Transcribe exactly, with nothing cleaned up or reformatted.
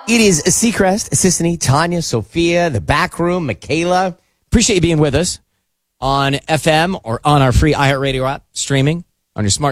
It is Seacrest, Sissany, Tanya, Sophia, the back room, Michaela. Appreciate you being with us on F M or on our free iHeartRadio app, streaming on your smart